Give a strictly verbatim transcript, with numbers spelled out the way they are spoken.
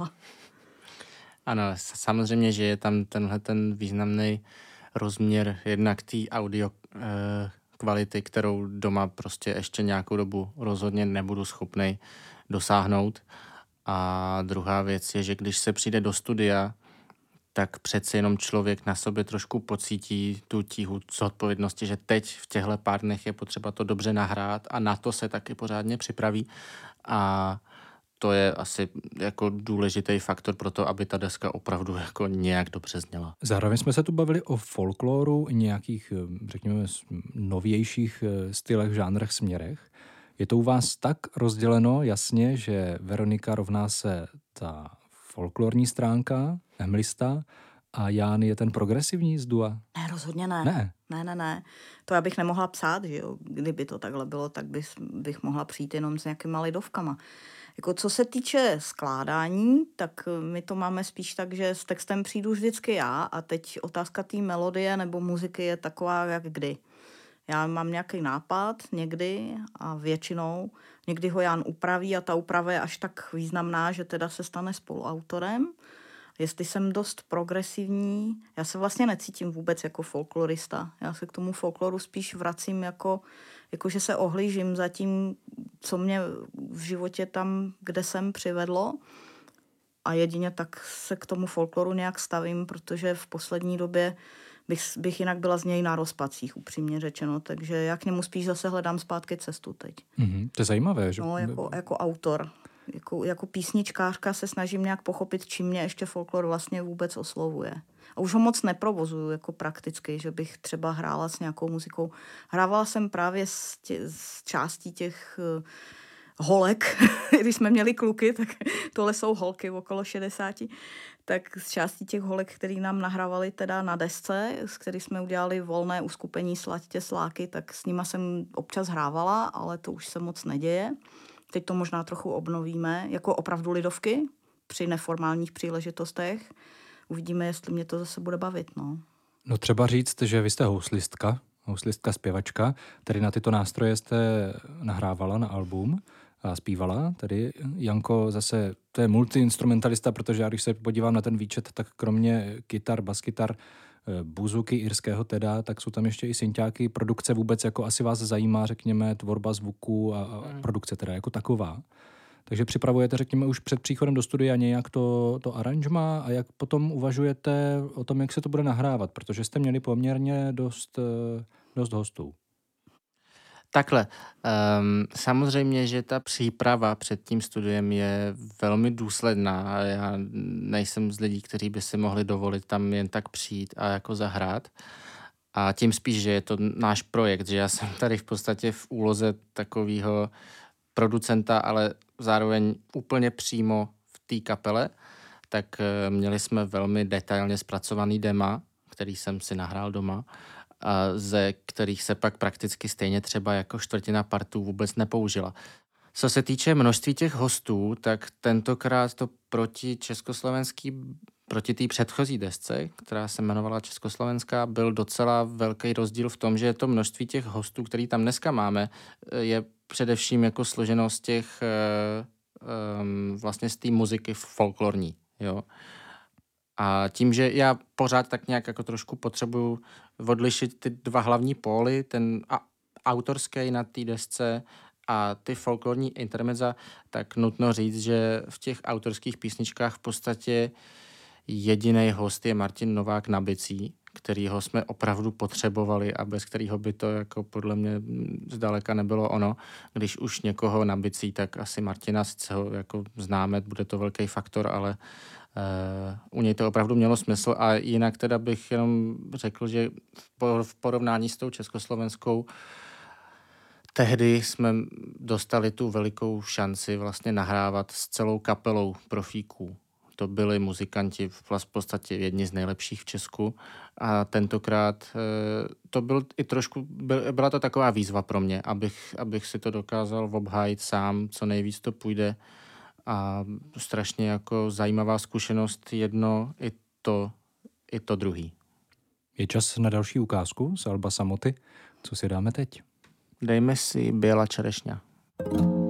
nedělala. Ano, samozřejmě, že je tam tenhle ten významný rozměr jednak té audio eh, kvality, kterou doma prostě ještě nějakou dobu rozhodně nebudu schopnej dosáhnout. A druhá věc je, že když se přijde do studia, tak přece jenom člověk na sobě trošku pocítí tu tíhu zodpovědnosti, že teď v těchto pár dnech je potřeba to dobře nahrát a na to se taky pořádně připraví. A to je asi jako důležitý faktor pro to, aby ta deska opravdu jako nějak dobře zněla. Zároveň jsme se tu bavili o folkloru, nějakých, řekněme, novějších stylech, žánrech, směrech. Je to u vás tak rozděleno jasně, že Veronika rovná se ta folklorní stránka, emlista, a Ján je ten progresivní z dua? Ne, rozhodně ne. Ne? Ne, ne, ne. To já bych nemohla psát, že jo. Kdyby to takhle bylo, tak bych, bych mohla přijít jenom s nějakýma lidovkama. Jako co se týče skládání, tak my to máme spíš tak, že s textem přijdu vždycky já a teď otázka té melodie nebo muziky je taková, jak kdy. Já mám nějaký nápad někdy a většinou, někdy ho Jan upraví a ta úprava je až tak významná, že teda se stane spoluautorem. Jestli jsem dost progresivní, já se vlastně necítím vůbec jako folklorista. Já se k tomu folkloru spíš vracím jako, jako že se ohlížím za tím, co mě v životě tam, kde jsem, přivedlo. A jedině tak se k tomu folkloru nějak stavím, protože v poslední době bych, bych jinak byla z něj na rozpacích, upřímně řečeno. Takže já k němu spíš zase hledám zpátky cestu teď. Mm-hmm, to je zajímavé, že? No, jako, jako autor. Jako, jako písničkářka se snažím nějak pochopit, čím mě ještě folklor vlastně vůbec oslovuje. A už ho moc neprovozuju jako prakticky, že bych třeba hrála s nějakou muzikou. Hrávala jsem právě s, tě, s částí těch uh, holek, když jsme měli kluky, tak tohle jsou holky okolo šedesáti, tak z částí těch holek, který nám nahrávali teda na desce, s který jsme udělali volné uskupení Slaďtě sláky, tak s nima jsem občas hrávala, ale to už se moc neděje. Teď to možná trochu obnovíme, jako opravdu lidovky při neformálních příležitostech. Uvidíme, jestli mě to zase bude bavit, no. No třeba říct, že vy jste houslistka, houslistka, zpěvačka, tedy na tyto nástroje jste nahrávala na album a zpívala. Tedy Janko zase, to je multiinstrumentalista, protože já když se podívám na ten výčet, tak kromě kytar, baskytar, buzuky irského teda, tak jsou tam ještě i synťáky. Produkce vůbec jako asi vás zajímá, řekněme, tvorba zvuku a, a produkce teda jako taková. Takže připravujete, řekněme, už před příchodem do studia nějak to, to aranžma a jak potom uvažujete o tom, jak se to bude nahrávat, protože jste měli poměrně dost, dost hostů. Takhle, um, samozřejmě, že ta příprava před tím studiem je velmi důsledná. Já nejsem z lidí, kteří by si mohli dovolit tam jen tak přijít a jako zahrát. A tím spíš, že je to náš projekt, že já jsem tady v podstatě v úloze takového producenta, ale zároveň úplně přímo v té kapele, tak měli jsme velmi detailně zpracovaný dema, který jsem si nahrál doma, a ze kterých se pak prakticky stejně třeba jako čtvrtina partů vůbec nepoužila. Co se týče množství těch hostů, tak tentokrát to proti československý, proti té předchozí desce, která se jmenovala Československá, byl docela velký rozdíl v tom, že to množství těch hostů, který tam dneska máme, je především jako složeno z těch um, vlastně z té muziky folklorní, jo. A tím, že já pořád tak nějak jako trošku potřebuju odlišit ty dva hlavní póly, ten a, autorský na té desce a ty folklorní intermezza, tak nutno říct, že v těch autorských písničkách v podstatě jediný host je Martin Novák na bicí, kterýho jsme opravdu potřebovali a bez kterého by to jako podle mě zdaleka nebylo ono. Když už někoho na bicí, tak asi Martina, sice ho jako známe, bude to velký faktor, ale Uh, u něj to opravdu mělo smysl a jinak teda bych jenom řekl, že v porovnání s tou československou tehdy jsme dostali tu velikou šanci vlastně nahrávat s celou kapelou profíků. To byli muzikanti v podstatě jedni z nejlepších v Česku a tentokrát uh, to byl i trošku, byl, byla to taková výzva pro mě, abych, abych si to dokázal obhájit sám, co nejvíc to půjde. A strašně jako zajímavá zkušenost jedno i to, i to druhý. Je čas na další ukázku z alba Samoty. Co si dáme teď? Dejme si Běla čerešňa.